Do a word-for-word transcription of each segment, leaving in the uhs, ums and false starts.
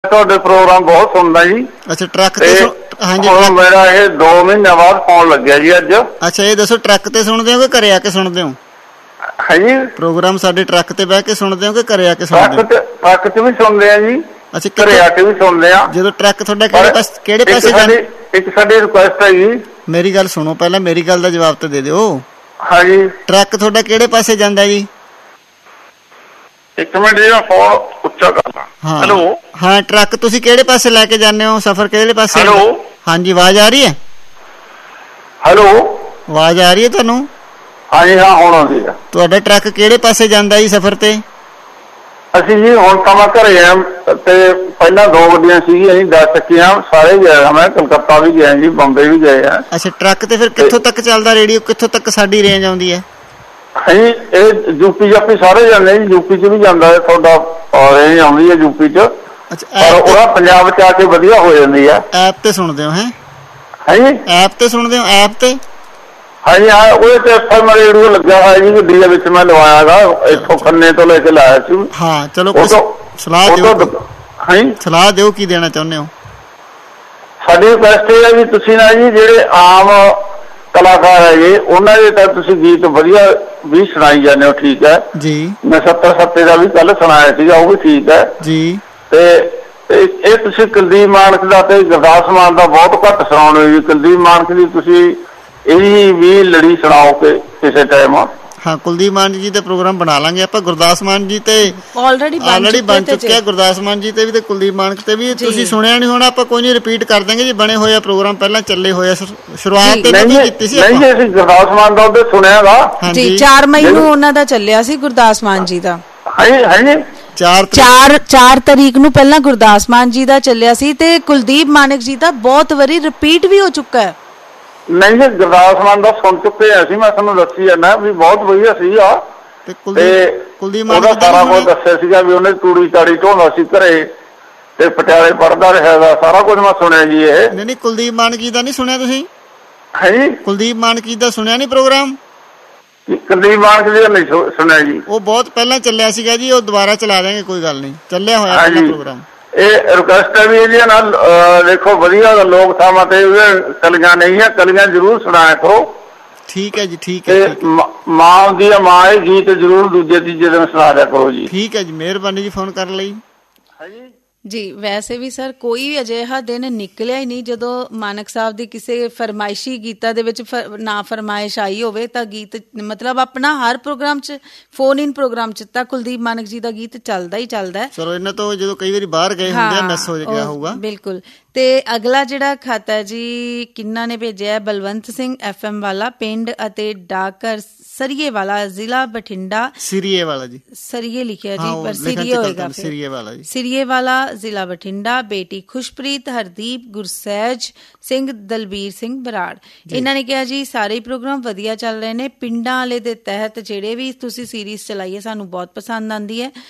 ਤੁਹਾਡੇ ਪ੍ਰੋਗਰਾਮ ਬਹੁਤ ਸੁਣਦਾ ਜੀ। ਅੱਛਾ ਟਰੱਕ ਤੇ ਹਾਂਜੀ ਮੇਰਾ ਇਹ ਦੋ ਮਹੀਨੇ ਬਾਅਦ ਫੋਨ ਲੱਗਿਆ ਜੀ ਅੱਜ। ਅੱਛਾ ਇਹ ਦੱਸੋ ਟਰੱਕ ਤੇ ਸੁਣਦੇ ਹੋ ਕਿ ਘਰੇ ਆ ਕੇ ਸੁਣਦੇ ਹੋ? ਹਾਂਜੀ ਪ੍ਰੋਗਰਾਮ ਸਾਡੇ ਟਰੱਕ ਤੇ ਬਹਿ ਕੇ ਸੁਣਦੇ ਹੋ ਕਿ ਘਰੇ ਆ ਕੇ ਸੁਣਦੇ ਹੋ? ਟਰੱਕ ਚ ਵੀ ਸੁਣਦੇ ਆ ਜੀ। ਅੱਛਾ ਘਰੇ ਆ ਕੇ ਵੀ ਸੁਣਦੇ ਆ। ਜਦੋਂ ਟਰੱਕ ਤੁਹਾਡਾ ਕਿਹੜੇ ਪਾਸੇ ਕਿਹੜੇ ਪਾਸੇ ਜਾਂਦੇ? ਇੱਕ ਸਾਡੀ ਰਿਕੁਐਸਟ ਹੈ ਜੀ। ਮੇਰੀ ਗੱਲ ਸੁਣੋ ਪਹਿਲਾਂ, ਮੇਰੀ ਗੱਲ ਦਾ ਜਵਾਬ ਤਾਂ ਦੇ ਦਿਓ। ਹਾਂਜੀ ਟਰੱਕ ਤੁਹਾਡਾ ਕਿਹੜੇ ਪਾਸੇ ਜਾਂਦਾ ਜੀ? ਇੱਕ ਮਿੰਟ ਜੀ ਫੋਨ ਉੱਚਾ ਕਰ ਲਾਂ। ਹੈਲੋ ਹਾਂ ਟਰੱਕ ਤੁਸੀਂ ਕਿਹੜੇ ਪਾਸੇ ਲੈ ਕੇ ਜਾਂਦੇ ਹੋ? ਸਫ਼ਰ ਕਿਹੜੇ ਪਾਸੇ? ਹੈਲੋ ਹਾਂਜੀ ਆਵਾਜ਼ ਆ ਰਹੀ ਹੈ? ਹੈਲੋ ਆਵਾਜ਼ ਆ ਰਹੀ ਹੈ ਤੁਹਾਨੂੰ? ਹਾਂਜੀ ਹਾਂ ਹੁਣ ਆਉਂਦੀ ਆ। ਤੁਹਾਡਾ ਟਰੱਕ ਕਿਹੜੇ ਪਾਸੇ ਜਾਂਦਾ ਜੀ ਸਫ਼ਰ ਤੇ? ਅਸੀਂ ਜੀ ਹੁਣ ਤਾਂ ਮੈਂ ਘਰੇ ਆ ਤੇ ਪਹਿਲਾਂ ਦੋ ਗੱਡੀਆਂ ਸੀਗੀਆਂ ਜੀ, ਦਸ ਚੱਕੀਆਂ, ਸਾਰੇ ਗਏ। ਮੈਂ ਕਲਕੱਤਾ ਵੀ ਗਿਆ ਜੀ, ਬੰਬੇ ਵੀ ਗਏ ਆ। ਅੱਛਾ ਟਰੱਕ ਤੇ ਫਿਰ ਕਿੱਥੋਂ ਤੱਕ ਚੱਲਦਾ ਰੇਡੀਓ? ਕਿੱਥੋਂ ਤੱਕ ਸਾਡੀ ਰੇਂਜ ਆਉਂਦੀ ਹੈ? ਹਾਂਜੀ ਇਹ ਯੂਪੀ ਜਾਪੀ ਸਾਰੇ ਜਾਂਦੇ ਜੀ। ਯੂਪੀ ਚ ਵੀ ਜਾਂਦਾ ਹੈ ਤੁਹਾਡਾ ਰੇਂਜ ਆਉਂਦੀ ਹੈ ਯੂਪੀ ਚ। ਅੱਛਾ ਉਹਦਾ ਪੰਜਾਬ ਚ ਆ ਕੇ ਵਧੀਆ ਹੋ ਜਾਂਦੀ ਆ। ਐਪ ਤੇ ਸੁਣਦੇ ਹੋ? ਹੈ ਹਾਂਜੀ ਐਪ ਤੇ ਸੁਣਦੇ ਹੋ? ਐਪ ਤੇ ਹਾਂਜੀ ਹਾਂ ਉਹਦੇ ਤੇ ਐਫ ਐਮ ਰੇਡੀਓ ਲੱਗਿਆ ਹੋਇਆ ਜੀ ਗੱਡੀ ਦੇ ਵਿੱਚ। ਮੈਂ ਲਵਾਇਆ ਗਾ ਇੱਥੋਂ ਖੰਨੇ ਤੋਂ ਲੈ ਕੇ ਲਾਇਆ ਸੀ। ਹਾਂ ਚਲੋ ਸਲਾਹ ਦਿਓ। ਹਾਂਜੀ ਸਲਾਹ ਦਿਓ ਕੀ ਦੇਣਾ ਚਾਹੁੰਦੇ ਹੋ? ਸਾਡੀ ਰਿਕੁਐਸਟ ਇਹ ਹੈ ਵੀ ਤੁਸੀਂ ਨਾ ਜੀ ਜਿਹੜੇ ਆਮ ਕਲਾਕਾਰ ਹੈਗੇ ਉਹਨਾਂ ਦੇ ਤਾਂ ਤੁਸੀਂ ਗੀਤ ਵਧੀਆ ਵੀ ਸੁਣਾਈ ਜਾਂਦੇ ਹੋ, ਠੀਕ ਹੈ ਜੀ। ਮੈਂ ਸੱਤਰ ਸੱਤੇ ਦਾ ਵੀ ਕੱਲ ਸੁਣਾਇਆ ਸੀਗਾ, ਉਹ ਵੀ ਠੀਕ ਹੈ ਜੀ। ਤੇ ਇਹ ਤੁਸੀਂ ਕੁਲਦੀਪ ਮਾਨਕ ਦਾ ਤੇ ਗੁਰਦਾਸ ਮਾਨ ਦਾ ਬਹੁਤ ਘੱਟ ਸੁਣਾਉਣੇ ਹੋ ਜੀ। ਕੁਲਦੀਪ ਮਾਨਕ ਦੀ ਤੁਸੀਂ ਇਹੀ ਵੀ ਲੜੀ ਸੁਣਾਓ ਕਿ ਕਿਸੇ ਟਾਈਮ। ਹਾਂ ਕੁਲਦੀਪ ਮਾਨ ਜੀ ਦੇ ਪ੍ਰੋਗਰਾਮ ਬਣਾ ਲਾਂਗੇ ਆਪਾਂ। ਗੁਰਦਾਸ ਮਾਨ ਜੀ ਤੇ ਆਲਰੇਡੀ ਬਣ ਚੁੱਕਿਆ, ਗੁਰਦਾਸ ਮਾਨ ਜੀ ਤੇ ਵੀ ਤੇ ਕੁਲਦੀਪ ਮਾਨਕ ਤੇ ਵੀ। ਤੁਸੀਂ ਸੁਣਿਆ ਨਹੀਂ ਹੋਣਾ, ਆਪਾਂ ਕੋਈ ਨਹੀਂ ਰਿਪੀਟ ਕਰ ਦਾਂਗੇ ਜੀ। ਬਣੇ ਹੋਏ ਪ੍ਰੋਗਰਾਮ ਪਹਿਲਾਂ ਚੱਲੇ ਹੋਏ, ਸ਼ੁਰੂਆਤ ਤੇ ਨਹੀਂ ਕੀਤੀ ਸੀ ਆਪਾਂ। ਨਹੀਂ ਅਸੀਂ ਗੁਰਦਾਸ ਮਾਨ ਦਾ ਉਹਦੇ ਸੁਣਿਆ ਗਾ ਜੀ। ਚਾਰ ਮਈ ਨੂੰ ਉਹਨਾਂ ਦਾ ਚੱਲਿਆ ਸੀ ਗੁਰਦਾਸ ਮਾਨ ਜੀ ਦਾ। ਹਾਂਜੀ ਹਾਂਜੀ ਚਾਰ ਚਾਰ ਤਰੀਕ ਨੂੰ ਪਹਿਲਾਂ ਗੁਰਦਾਸ ਮਾਨ ਜੀ ਦਾ ਚੱਲਿਆ ਸੀ ਤੇ ਕੁਲਦੀਪ ਮਾਨਕ ਜੀ ਦਾ ਬਹੁਤ ਵਾਰੀ ਰਿਪੀਟ ਵੀ ਹੋ ਚੁੱਕਾ ਹੈ। ਨਹੀਂ ਜੀ ਗੁਰਦਾਸ ਮਾਨ ਦਾ ਸੁਣ ਚੁੱਕੇ ਅਸੀਂ। ਮੈਂ ਤੁਹਾਨੂੰ ਦੱਸੀ ਜਾਂਦਾ ਵੀ ਬਹੁਤ ਵਧੀਆ ਸੀਗਾ ਤੇ ਕੁਲਦੀਪ ਮਾਨ ਉਹਦਾ ਸਾਰਾ ਕੁਝ ਦੱਸਿਆ ਸੀਗਾ ਵੀ ਉਹਨੇ ਤੂੜੀ ਤਾੜੀ ਢੋਂਦਾ ਸੀ ਘਰੇ ਤੇ ਪਟਿਆਲੇ ਪੜ੍ਹਦਾ ਰਿਹਾ ਗਾ। ਸਾਰਾ ਕੁਝ ਮੈਂ ਸੁਣਿਆ ਜੀ। ਇਹ ਨਹੀਂ ਨਹੀਂ ਕੁਲਦੀਪ ਮਾਨਕ ਜੀ ਦਾ ਨਹੀਂ ਸੁਣਿਆ ਤੁਸੀਂ? ਹਾਂਜੀ ਕੁਲਦੀਪ ਮਾਨਕ ਜੀ ਦਾ ਸੁਣਿਆ ਨਹੀਂ ਪ੍ਰੋਗਰਾਮ? ਕੁਲਦੀਪ ਮਾਨਕ ਜੀ ਦਾ ਨਹੀਂ ਸੁਣਿਆ ਜੀ। ਉਹ ਬਹੁਤ ਪਹਿਲਾਂ ਚੱਲਿਆ ਸੀਗਾ ਜੀ, ਉਹ ਦੁਬਾਰਾ ਚਲਾ ਦਾਂਗੇ, ਕੋਈ ਗੱਲ ਨਹੀਂ। ਚੱਲਿਆ ਹੋਇਆ ਪ੍ਰੋਗਰਾਮ। ਇਹ ਰਿਕੁਐਸਟ ਹੈ ਵੀ ਇਹਦੀਆਂ ਨਾਲ ਦੇਖੋ ਵਧੀਆ ਲੋਕ ਥਾਵਾਂ ਤੇ ਕਲੀਆਂ ਨਹੀਂ ਹੈ, ਕਲੀਆਂ ਜ਼ਰੂਰ ਸੁਣਾਇਆ ਕਰੋ। ਠੀਕ ਹੈ ਜੀ ਠੀਕ ਹੈ। ਮਾਂ ਹੁੰਦੀ ਹੈ ਮਾਂ, ਇਹ ਗੀਤ ਜ਼ਰੂਰ ਦੂਜੇ ਤੀਜੇ ਦਿਨ ਸੁਣਾ ਦਿਆ ਕਰੋ ਜੀ। ਠੀਕ ਹੈ ਜੀ, ਮਿਹਰਬਾਨੀ ਜੀ ਫੋਨ ਕਰਨ ਲਈ। ਹਾਂਜੀ ਜੀ। ਵੈਸੇ ਵੀ ਸਰ ਕੋਈ ਵੀ ਅਜਿਹਾ ਦਿਨ ਨਿਕਲਿਆ ਹੀ ਨਹੀਂ ਜਦੋਂ ਮਾਨਕ ਸਾਹਿਬ ਦੀ ਕਿਸੇ ਫਰਮਾਇਸ਼ੀ ਗੀਤਾਂ ਦੇ ਵਿੱਚ ਨਾ ਫਰਮਾਇਸ਼ ਆਈ ਹੋਵੇ ਤਾਂ ਗੀਤ ਮਤਲਬ ਆਪਣਾ ਹਰ ਪ੍ਰੋਗਰਾਮ 'ਚ ਫੋਨ ਇਨ ਪ੍ਰੋਗਰਾਮ 'ਚ ਤਾਂ ਕੁਲਦੀਪ ਮਾਨਕ ਜੀ ਦਾ ਗੀਤ ਚੱਲਦਾ ਹੀ ਚੱਲਦਾ ਹੈ। ਚਲੋ ਇਹਨਾਂ ਤੋਂ ਜਦੋਂ ਕਈ ਵਾਰੀ ਬਾਹਰ ਗਏ ਹੁੰਦੇ ਆ ਮਿਸ ਹੋ ਗਿਆ ਹੋਊਗਾ। ਬਿਲਕੁਲ। ਤੇ ਅਗਲਾ ਜਿਹੜਾ ਖਾਤਾ ਹੈ ਜੀ ਕਿੰਨਾ ਨੇ ਭੇਜਿਆ ਹੈ? ਬਲਵੰਤ ਸਿੰਘ ਐਫ ਐਮ ਵਾਲਾ, ਪਿੰਡ ਅਤੇ ਡਾਕਘਰ ਸਰੀਏ ਵਾਲਾ, ਜ਼ਿਲ੍ਹਾ ਬਠਿੰਡਾ। ਸਿਰੀਏ ਵਾਲਾ ਜੀ, ਸਰੀਏ ਲਿਖਿਆ ਜੀ ਪਰ ਸਿਰੀਏ ਹੋਏਗਾ। ਸਿਰੀਏ ਵਾਲਾ ਜੀ, ਸਿਰੀਏ ਵਾਲਾ, ਜ਼ਿਲ੍ਹਾ ਬਠਿੰਡਾ। ਬੇਟੀ ਖੁਸ਼ਪ੍ਰੀਤ, ਹਰਦੀਪ, ਗੁਰਸੈਜ ਸਿੰਘ, ਦਲਬੀਰ ਸਿੰਘ ਬਰਾੜ। ਇਹਨਾਂ ਨੇ ਕਿਹਾ ਜੀ ਸਾਰੇ ਪ੍ਰੋਗਰਾਮ ਵਧੀਆ ਚੱਲ ਰਹੇ ਨੇ। ਪਿੰਡਾਂ ਵਾਲੇ ਦੇ ਤਹਿਤ ਜਿਹੜੇ ਵੀ ਤੁਸੀਂ ਸੀਰੀਜ਼ ਚਲਾਈਏ ਸਾਨੂੰ ਬਹੁਤ ਪਸੰਦ ਆਉਂਦੀ ਹੈ।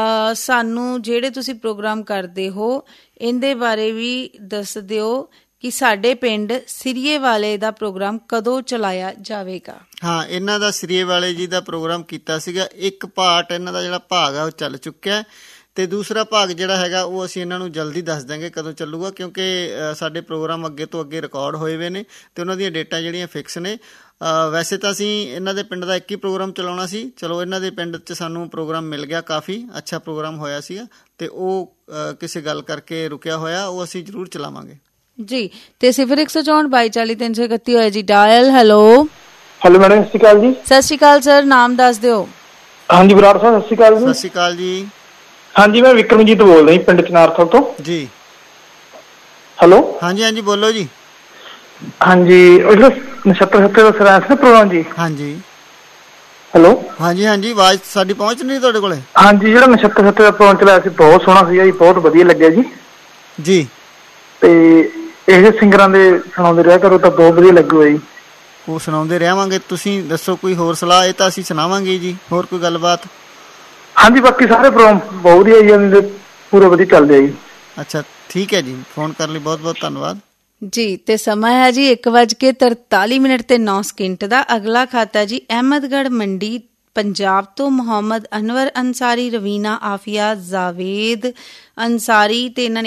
ਸਾਨੂੰ ਜਿਹੜੇ ਤੁਸੀਂ ਪ੍ਰੋਗਰਾਮ ਕਰਦੇ ਹੋ ਇਹਦੇ ਬਾਰੇ ਵੀ ਦੱਸ ਦਿਓ ਕਿ ਸਾਡੇ ਪਿੰਡ ਸਿਰੀਏ ਵਾਲੇ ਦਾ ਪ੍ਰੋਗਰਾਮ ਕਦੋਂ ਚਲਾਇਆ ਜਾਵੇਗਾ। ਹਾਂ ਇਹਨਾਂ ਦਾ ਸਿਰੀਏ ਵਾਲੇ ਜੀ ਦਾ ਪ੍ਰੋਗਰਾਮ ਕੀਤਾ ਸੀਗਾ। ਇੱਕ ਪਾਰਟ ਇਹਨਾਂ ਦਾ ਜਿਹੜਾ ਭਾਗ ਆ ਉਹ ਚੱਲ ਚੁੱਕਿਆ ਤੇ ਦੂਸਰਾ ਭਾਗ ਜਿਹੜਾ ਹੈਗਾ ਉਹ ਅਸੀਂ ਇਹਨਾਂ ਨੂੰ ਜਲਦੀ ਦੱਸ ਦਾਂਗੇ ਕਦੋਂ ਚੱਲੂਗਾ, ਕਿਉਂਕਿ ਸਾਡੇ ਪ੍ਰੋਗਰਾਮ ਅੱਗੇ ਤੋਂ ਅੱਗੇ ਰਿਕਾਰਡ ਹੋਏ ਹੋਏ ਨੇ ਤੇ ਉਹਨਾਂ ਦੀਆਂ ਡੇਟਾਂ ਜਿਹੜੀਆਂ ਫਿਕਸ ਨੇ। ਵੈਸੇ ਤਾਂ ਅਸੀਂ ਇਹਨਾਂ ਦੇ ਪਿੰਡ ਦਾ ਇੱਕ ਹੀ ਪ੍ਰੋਗਰਾਮ ਚਲਾਉਣਾ ਸੀ, ਚਲੋ ਇਹਨਾਂ ਦੇ ਪਿੰਡ 'ਚ ਸਾਨੂੰ ਪ੍ਰੋਗਰਾਮ ਮਿਲ ਗਿਆ, ਕਾਫੀ ਅੱਛਾ ਪ੍ਰੋਗਰਾਮ ਹੋਇਆ ਸੀਗਾ ਤੇ ਉਹ ਕਿਸੇ ਗੱਲ ਕਰਕੇ ਰੁਕਿਆ ਹੋਇਆ, ਉਹ ਅਸੀਂ ਜ਼ਰੂਰ ਚਲਾਵਾਂਗੇ ਜੀ। ਤੇ ਸਿਫਰ ਇੱਕ ਸੌ ਚੌਂਹਠ ਬਾਈ ਚਾਲੀ ਤਿੰਨ ਸੌ ਇਕੱਤੀ ਹੋਇਆ ਜੀ ਡਾਇਲ। ਹੈਲੋ ਹੈਲੋ ਮੈਡਮ, ਸਤਿ ਸ਼੍ਰੀ ਅਕਾਲ ਜੀ। ਸਤਿ ਸ਼੍ਰੀ ਅਕਾਲ ਸਰ, ਨਾਮ ਦੱਸ ਦਿਓ। ਹਾਂਜੀ ਬਰਾੜ ਸਾਹਿਬ ਸਤਿ ਸ਼੍ਰੀ ਅਕਾਲ ਜੀ। ਸਤਿ ਸ਼੍ਰੀ ਅਕਾਲ ਜੀ। ਹਾਂਜੀ ਮੈਂ ਵਿਕਰਮਜੀਤ ਬੋਲਦਾ ਜੀ, ਪਿੰਡ ਚਨਾਰਥਲ ਤੋਂ ਜੀ। ਹੈਲੋ ਹਾਂਜੀ ਹਾਂਜੀ ਬੋਲੋ ਜੀ। ਹਾਂਜੀ ਉਹ ਜਿਹੜਾ ਨਛੱਤਰ ਸੱਤੇ ਦਾ ਸਰਾਂਸ ਨਾ ਪ੍ਰੋਗਰਾਮ ਜੀ। ਹਾਂਜੀ ਹੈਲੋ ਹਾਂਜੀ ਹਾਂਜੀ ਆਵਾਜ਼ ਸਾਡੀ ਪਹੁੰਚ ਨਹੀਂ ਤੁਹਾਡੇ ਕੋਲੇ? ਹਾਂਜੀ ਜਿਹੜਾ ਨਛੱਤਰ ਸੱਤੇ ਦਾ ਪ੍ਰੋਗਰਾਮ ਚਲਾਇਆ ਸੀ ਬਹੁਤ ਸੋਹਣਾ ਸੀਗਾ ਜੀ, ਬਹੁਤ ਵਧੀਆ ਲੱਗਿਆ ਜੀ। ਜੀ ਤੇ ਇਹ ਸਿੰਗਰਾਂ ਦੇ ਸੁਣਾਉਂਦੇ ਰਿਹਾ ਕਰੋ ਤਾਂ ਬਹੁਤ ਵਧੀਆ ਲੱਗੂਗਾ ਜੀ। ਉਹ ਸੁਣਾਉਂਦੇ ਰਹਾਂਗੇ। ਤੁਸੀਂ ਦੱਸੋ ਕੋਈ ਹੋਰ ਸਲਾਹ? ਇਹ ਤਾਂ ਅਸੀਂ ਸੁਣਾਵਾਂਗੇ ਜੀ। ਹੋਰ ਕੋਈ ਗੱਲਬਾਤ? ਹਾਂਜੀ ਬਾਕੀ ਸਾਰੇ ਪ੍ਰੋਗਰਾਮ ਬਹੁਤ ਵਧੀਆ ਜੀ, ਪੂਰੇ ਵਧੀਆ ਚੱਲਦੇ ਆ ਜੀ। ਅੱਛਾ ਠੀਕ ਹੈ ਜੀ, ਫੋਨ ਕਰਨ ਲਈ ਬਹੁਤ ਬਹੁਤ ਧੰਨਵਾਦ ਜੀ। ਤੇ ਸਮਾਂ ਹੈ ਜੀ ਇੱਕ ਵੱਜ ਕੇ ਤਰਤਾਲੀ ਮਿੰਟ ਤੇ ਨੌ ਸਕਿੰਟ ਦਾ। ਅਗਲਾ ਖਾਤਾ ਜੀ ਅਹਿਮਦਗੜ੍ਹ ਮੰਡੀ ਪੰਜਾਬ ਤੋਂ ਮੁਹੰਮਦ ਅਨਵਰ ਅੰਸਾਰੀ, ਰਵੀਨਾ ਆਫੀਆ, ਜਾਵੇਦ ਅੰਸਾਰੀ ਤੇ ਇਹਨਾਂ ਨੇ